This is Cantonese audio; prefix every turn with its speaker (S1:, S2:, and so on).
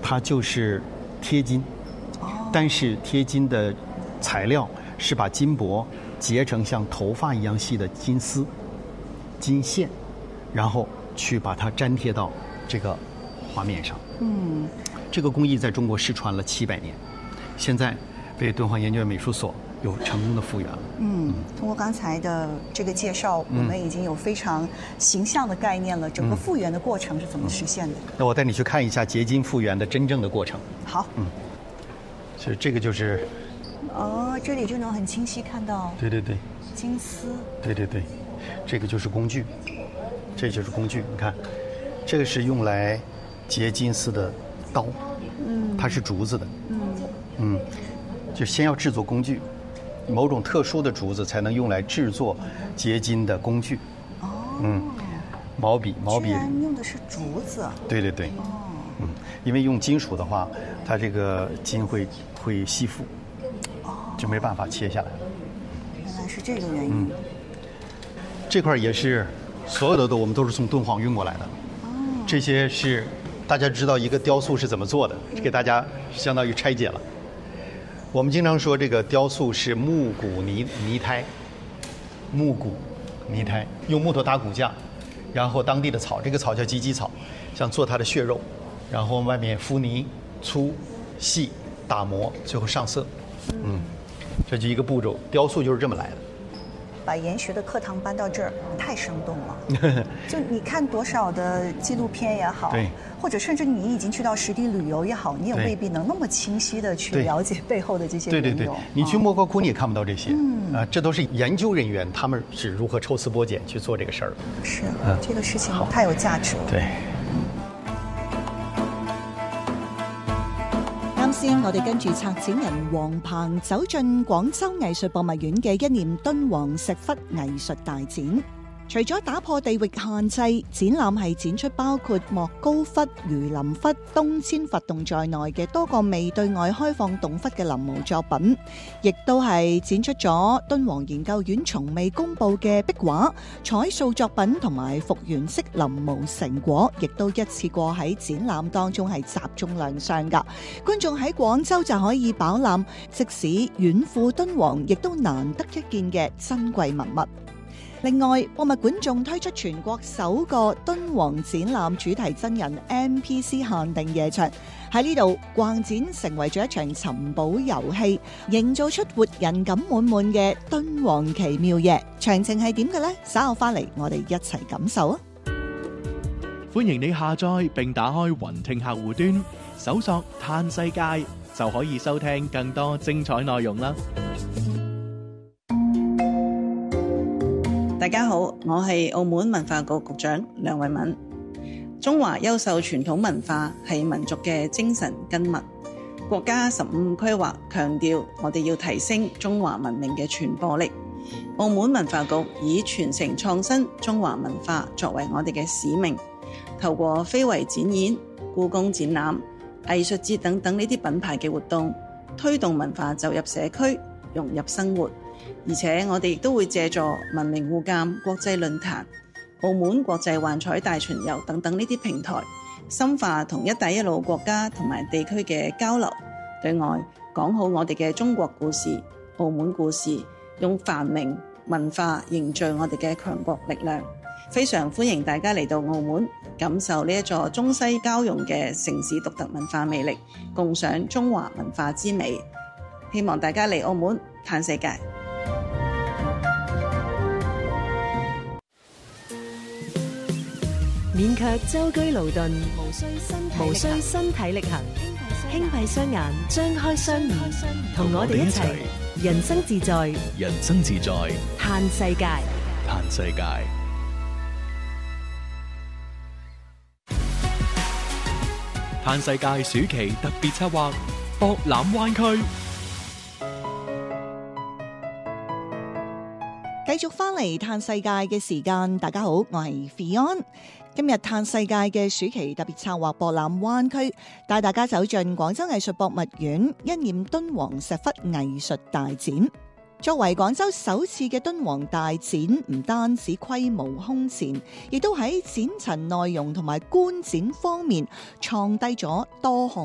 S1: 它就是贴金，但是贴金的材料是把金箔结成像头发一样细的金丝、金线，然后去把它粘贴到这个画面上。这个工艺在中国失传了700年，现在被敦煌研究院美术所有成功的复原了。
S2: 通过刚才的这个介绍，我们已经有非常形象的概念了。整个复原的过程是怎么实现的？
S1: 那我带你去看一下结晶复原的真正的过程。
S2: 好。
S1: 所以这个就是。
S2: 这里就能很清晰看到。
S1: 对。
S2: 金丝。对，
S1: 这个就是工具，这就是工具。你看，这个是用来结金丝的刀，它是竹子的。就先要制作工具。某种特殊的竹子才能用来制作结金的工具。毛笔居
S2: 然用的是竹子。
S1: 对。因为用金属的话，它这个金会吸附，就没办法切下来。
S2: 原来是这个原因。
S1: 这块也是所有的我们都是从敦煌运过来的。这些是大家知道一个雕塑是怎么做的，给大家相当于拆解了。我们经常说这个雕塑是木骨泥胎，用木头打骨架，然后当地的草，这个草叫鸡草，像做它的血肉，然后外面敷泥，粗细打磨，最后上色。这就一个步骤，雕塑就是这么来的。
S2: 把研学的课堂搬到这儿，太生动了。就你看多少的纪录片也好，或者甚至你已经去到实地旅游也好，你也未必能那么清晰的去了解背后的这些缘由。
S1: 对，你去莫高窟你也看不到这些。这都是研究人员他们是如何抽丝剥茧去做这个事儿。
S2: 是，这个事情太有價值了。
S1: 對。
S2: 啱先，我哋跟住策展人黃鵬走進廣州藝術博物院嘅一念敦煌石窟藝術大展。除咗打破地域限制，展覽係展出包括莫高窟、榆林窟、東遷佛洞在內嘅多個未對外開放洞窟嘅臨摹作品，亦都係展出咗敦煌研究院從未公布嘅壁畫、彩塑作品同埋復原式臨摹成果，亦都一次過喺展覽當中係集中亮相㗎。觀眾喺廣州就可以飽覽，即使遠赴敦煌，亦都難得一見嘅珍貴文物。另外，博物館仲推出全國首個敦煌展覽主題真人 NPC 限定夜場，喺呢度逛展成為咗一場尋寶遊戲，營造出活人感滿滿嘅敦煌奇妙夜。詳情係點嘅呢？稍後翻嚟我哋一齊感受啊！
S3: 歡迎你下載並打開雲聽客戶端，搜索嘆世界就可以收聽更多精彩內容啦。
S4: 大家好，我係澳門文化局局長梁慧敏。中華優秀傳統文化係民族嘅精神根脈。國家15規劃強調我哋要提升中華文明嘅傳播力。澳門文化局以傳承創新中華文化作為我哋嘅使命，透過非遺展演、故宮展覽、藝術節等等呢啲品牌嘅活動，推動文化走入社區，融入生活。而且我哋亦都會借助文明互鑑國際論壇、澳門國際幻彩大巡遊等等呢啲平台，深化同一帶一路國家同埋地區嘅交流，對外講好我哋嘅中國故事、澳門故事，用繁榮文化凝聚我哋嘅強國力量。非常歡迎大家嚟到澳門，感受呢一座中西交融嘅城市獨特文化魅力，共賞中華文化之美。希望大家嚟澳門嘆世界。
S5: 免卻舟車勞頓，無需身體力行，輕閉雙眼，張開雙耳，同我哋一齊人生自在，
S3: 人生自在，
S5: 嘆世界，
S3: 嘆世界。嘆世界暑期特別策劃博覽灣區。
S2: 繼續返嚟嘆世界嘅時間，大家好，我係 Fion。今日嘆世界嘅暑期特別策劃博覽灣區，帶大家走進廣州藝術博物院一念敦煌石窟藝術大展。作為廣州首次嘅敦煌大展，唔單止規模空前，亦都喺展陳內容同埋觀展方面創低咗多項